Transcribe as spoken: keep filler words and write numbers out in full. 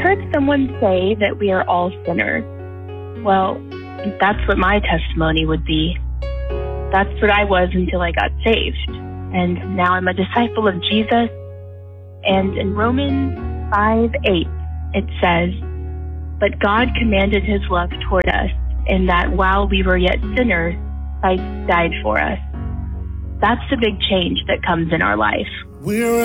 heard someone say that we are all sinners. Well, that's what my testimony would be. That's what I was until I got saved. And now I'm a disciple of Jesus. And in Romans five eight, it says, "But God commanded his love toward us, in that while we were yet sinners, Christ died for us." That's the big change that comes in our life. We're